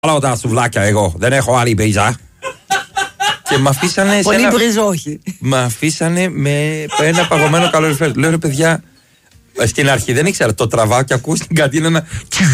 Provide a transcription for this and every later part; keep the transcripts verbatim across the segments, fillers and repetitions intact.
Όλα τα σουβλάκια εγώ, δεν έχω άλλη μπρίζα. Και με αφήσανε. Πολύ ένα... μπρίζο, όχι. Με αφήσανε με ένα παγωμένο καλοριφέρ. Λέω ρε παιδιά, στην αρχή δεν ήξερα. Το τραβάω και ακούω στην καντίνα να.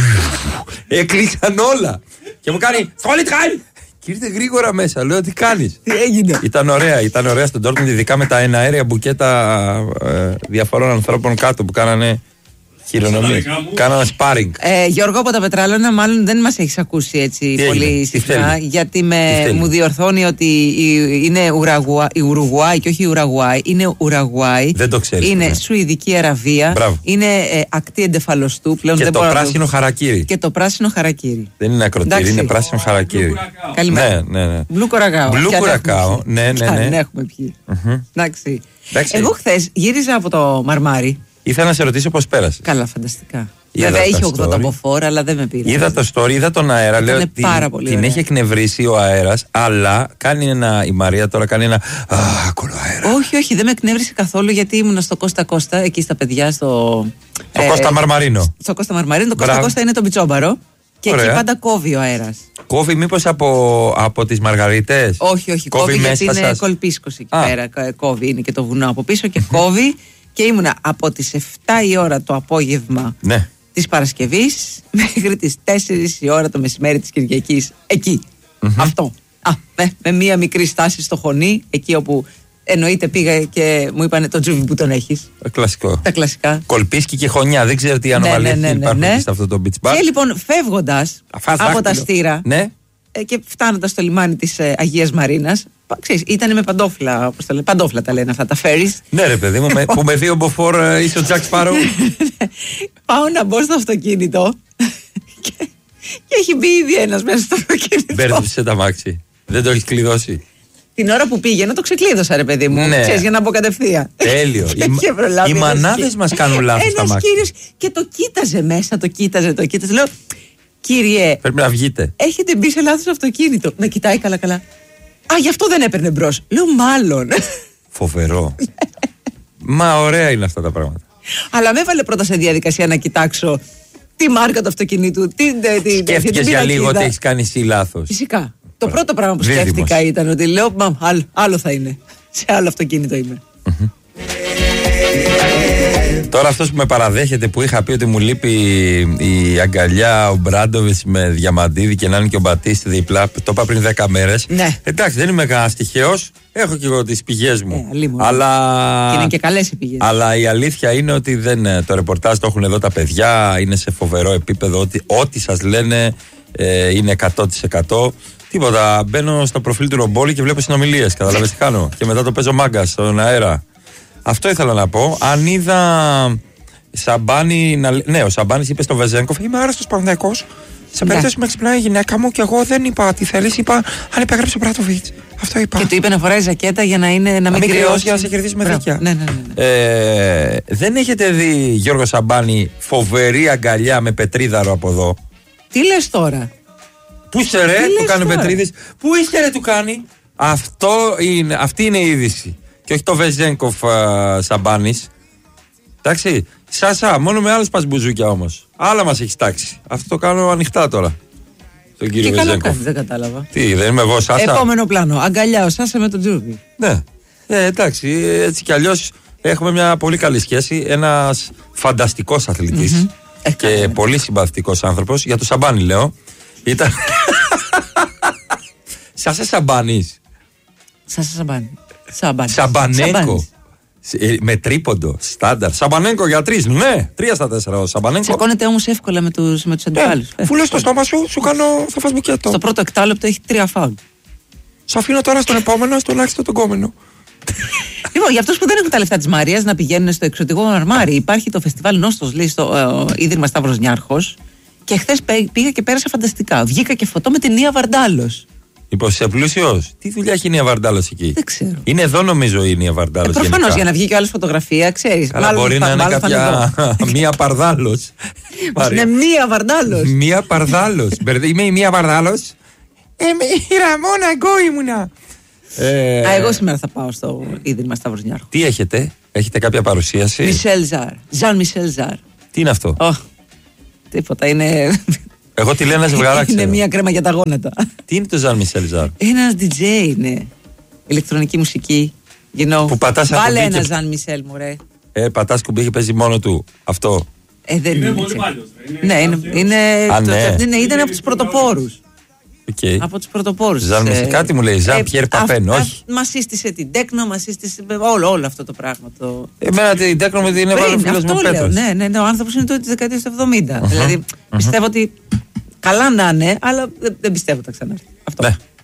Έκλεισαν όλα. Και μου κάνει. Σχόλη τράει! Και ήρθε γρήγορα μέσα. Λέω τι κάνεις. Τι έγινε. Ήταν ωραία, ήταν ωραία στον Ντόρτμουντ, ειδικά με τα εναέρια μπουκέτα ε, διαφορών ανθρώπων κάτω που κάνανε. Χειρονομίες. Κάναμε σπάρινγκ. Ε, Γιώργο, από τα Πετράλωνα, μάλλον δεν μας έχεις ακούσει έτσι τι πολύ έγινε, συχνά. Γιατί με, μου διορθώνει ότι είναι Ουρουγουάη, η Ουρουγουάη και όχι η Ουρουγουάη. Είναι Ουρουγουάη. Δεν το ξέρεις. Είναι ναι. Σουηδική Αραβία. Μπράβο. Είναι ε, ακτή εντεφαλοστού. Πλέον και δεν το πράσινο το... χαρακίρι. Και το πράσινο χαρακίρι. Δεν είναι ακροτήρι, εντάξει. είναι πράσινο χαρακίρι. Καλημέρα. Ναι, ναι, ναι. Μπλου κορακάο. Μπλου κορακάο. Ναι, ναι, ναι. Δεν έχουμε πιει. Mm-hmm. Εντάξει. Εντάξει. Εγώ χθες γύριζα από το Μαρμάρι. Ήθελα να σε ρωτήσω πώς πέρασε. Καλά, φανταστικά. Είδα Βέβαια είχε story. ογδόντα από φόρ, αλλά δεν με πήρε. Είδα το story, είδα τον αέρα. Λέω ότι την, την έχει εκνευρίσει ο αέρας, αλλά κάνει ένα. Η Μαρία τώρα κάνει ένα. Α, κολοαέρα. Όχι, όχι, δεν με εκνεύρισε καθόλου γιατί ήμουν στο Κώστα Κώστα, εκεί στα παιδιά, στο. Στο ε, Κώστα Μαρμαρίνο. Στο Κώστα Μαρμαρίνο. Το Κώστα Κώστα είναι το Πιτσόμπαρο. Και ωραία. Εκεί πάντα κόβει ο αέρας. Κόβει μήπως από, από τις Μαργαριτές. Όχι, όχι, κόβει, κόβει γιατί είναι σας... κολπίσκος εκεί Α. πέρα. Κόβει, είναι και το βουνό από πίσω και κόβει. Και ήμουνα από τις εφτά η ώρα το απόγευμα. Ναι. Της Παρασκευής μέχρι τις τέσσερις η ώρα το μεσημέρι της Κυριακής. Εκεί. Mm-hmm. Αυτό. Α, με, με μία μικρή στάση στο Χωνί, εκεί όπου εννοείται πήγα και μου είπανε το τζούβι που τον έχεις. Κλασικό. Τα κλασικά. Κολπίσκι και Χωνιά. Δεν ξέρω τι ανομαλίες ναι, ναι, ναι, ναι, υπάρχουν ναι. σε αυτό το beach bar. Και λοιπόν φεύγοντας από τα Στήρα ναι. και φτάνοντας στο λιμάνι της ε, Αγίας Μαρίνας. Ξέρεις, ήταν με παντόφλα, όπως τα λένε, παντόφλα τα λένε αυτά, τα φέρεις. Ναι ρε παιδί μου, που με δύο μποφόρ είσαι ο Τζακ Σπάρο. Πάω να μπω στο αυτοκίνητο και, και έχει μπει ήδη ένας μέσα στο αυτοκίνητο. Μπέρδεψε τα μάξι, δεν το έχεις κλειδώσει. Την ώρα που πήγαινα το ξεκλείδωσα ρε παιδί μου, ναι. Ξέρεις, για να μπω κατευθείαν. Τέλειο. Οι μανάδες μας κάνουν λάθος τα μάξι. Ένας κύριος και το κοίταζε μέσα, το κοίταζε, το κοίταζε. Λέω, κύριε, πρέπει να βγείτε. Έχετε μπει σε λάθος αυτοκίνητο. Με κοιτάει καλά καλά. Α, γι' αυτό δεν έπαιρνε μπρος. Λέω μάλλον. Φοβερό. Μα ωραία είναι αυτά τα πράγματα. Αλλά με έβαλε πρώτα σε διαδικασία να κοιτάξω τη μάρκα του αυτοκινήτου. Σκέφτηκες για λίγο ότι έχεις κάνει εσύ λάθος. Φυσικά. Το πρώτο πράγμα που Δίδυμος. σκέφτηκα ήταν ότι λέω μα, άλλο, άλλο θα είναι. Σε άλλο αυτοκίνητο είμαι. Mm-hmm. Τώρα αυτός που με παραδέχεται που είχα πει ότι μου λείπει η αγκαλιά ο Μπράντοβιτς με Διαμαντίδη και να είναι και ο Μπατίστη δίπλα, το είπα πριν δέκα μέρες. Ναι. Εντάξει, δεν είμαι κανένας τυχαίος, έχω και εγώ τις πηγές μου. Ε, αλλά... Και είναι και καλές οι πηγές. Αλλά η αλήθεια είναι ότι δεν, το ρεπορτάζ το έχουν εδώ τα παιδιά, είναι σε φοβερό επίπεδο, ότι ό,τι σας λένε ε, είναι εκατό τοις εκατό. Τίποτα, μπαίνω στο προφίλ του Ρομπόλη και βλέπω συνομιλίες, καταλαβαίνεις τι κάνω. Και μετά το παίζω μάγκα στον αέρα. Αυτό ήθελα να πω. Αν είδα Σαμπάνη. Να... Ναι, ο Σαμπάνης είπε στο Βεζένκοφ: είμαι άρρωστος Παναθηναϊκός. Σε περίπτωση που με ξυπνάει η γυναίκα μου και εγώ δεν είπα τι θέλεις, είπα αν υπέγραψε ο Μπράντοβιτς. Αυτό είπα. Και του είπε να φοράει ζακέτα για να, είναι, να μην κρυώσει. Για να σε κερδίσουμε δίκαια. Ναι, ναι, ναι, ναι. Ε, δεν έχετε δει, Γιώργο Σαμπάνη, φοβερή αγκαλιά με πετρίδαρο από εδώ? Τι λες τώρα? Πού είσαι ρε, του κάνει πετρίδες. Πού είσαι ρε, του κάνει. Αυτό είναι, αυτή είναι η είδηση. Και όχι το Βεζένκοφ Σαμπάνης. Εντάξει. Σάσα, μόνο με άλλες πας μπουζούκια όμως. Άλλα μας έχεις τάξει. Αυτό το κάνω ανοιχτά τώρα. Τον κύριο Βεζένκοφ. Δεν κατάλαβα. Τι, δεν είμαι εγώ, Σάσα. Επόμενο πλάνο. Αγκαλιά ο Σάσα με τον Τζούβι. Ναι. Ε, εντάξει, έτσι κι αλλιώς έχουμε μια πολύ καλή σχέση. Ένας φανταστικός αθλητής mm-hmm. και ε, πολύ συμπαθητικός άνθρωπος. Για το Σαμπάνη λέω. Ήταν. Σάσα Σαμπάνης. Σάσα Σαμπάνη. Σαμπάνη. Σαμπανέκο. Με τρίποντο, στάνταρ. Σαμπανέκο για τρεις, ναι, τρία στα τέσσερα ο Σαμπανέκο. Τσακώνεται όμως εύκολα με τους, με τους αντιπάλους. Ε, φουλές στο στόμα σου, σου κάνω, θα φας μπουκέτο. Στο πρώτο εκτάλεπτο έχει τρία φάουλ. Σ' αφήνω τώρα στον επόμενο, στον άξιτο τον κόμενο. Λοιπόν, για αυτούς που δεν έχουν τα λεφτά της Μαρίας να πηγαίνουν στο εξωτικό Μαρμάρι, υπάρχει το φεστιβάλ Νόστος, λέει, στο ε, Ίδρυμα Σταύρος Νιάρχος. Και χθες πήγα και πέρασα φανταστικά. Βγήκα και φωτό με την Νία Βαρντάλος. Λοιπόν, είσαι πλούσιος. Τι δουλειά έχει η Νία Βαρντάλος εκεί? Δεν ξέρω. Είναι εδώ νομίζω η Νία Βαρντάλος. Ε, προφανώς για να βγει και άλλη φωτογραφία, ξέρεις. Αλλά μάλλον μπορεί θα, να είναι κάποια. Μία Παρδάλος. Είναι Μία Βαρντάλος. Μία Παρδάλος. Είμαι η Μία Βαρντάλος. Είμαι η Ραμόνα, εγώ ήμουνα. Ε... Α, εγώ σήμερα θα πάω στο Ίδρυμα Σταύρος Νιάρχου. Τι έχετε, έχετε κάποια παρουσίαση? Μισελ Ζαρ. Ζαν Μισελ Ζαρ. Τι είναι αυτό? Oh, τίποτα, είναι Εγώ τη λέω ένα ζευγαράκι. Είναι μία κρέμα για τα γόνατα. Τι είναι το Ζαν Μισελ Ζαρ? Είναι ένα ντι τζέι, είναι. Ηλεκτρονική μουσική. You know. Που πατάς ένα Βάλε κουμπί ένα και... Ζαν Μισελ, μωρέ. Ε, πατάς κουμπί και παίζει μόνο του. Αυτό. Ε, δεν είναι. Είναι πολύ παλιός. Ναι, είναι. είναι Α, ναι. το, ναι, ήταν από τους πρωτοπόρους. Okay. Από τους πρωτοπόρους. Ζαν Μισελ, κάτι μου λέει. Ζαν Πιέρ Παπέν, όχι. Μα σύστησε την τέκνο, μα σύστησε όλο, όλο αυτό το πράγμα. Το... Εμένα την τέκνο με την έβαλε ο φίλος μου Πέτρος. Ναι, ναι, ναι, ο άνθρωπος είναι τότε τη δεκαετία του εβδομήντα. Uh-huh. Δηλαδή uh-huh. πιστεύω ότι καλά να είναι, αλλά δεν, δεν πιστεύω ότι θα ξανάρθει. Αυτό. Ναι.